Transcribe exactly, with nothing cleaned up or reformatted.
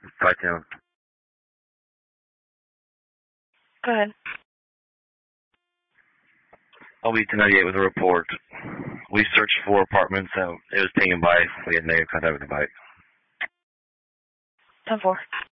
five ten. Go ahead. I'll be ten ninety-eight with a report. We searched four apartments. So it was taken by. We had negative contact with the bike. ten four.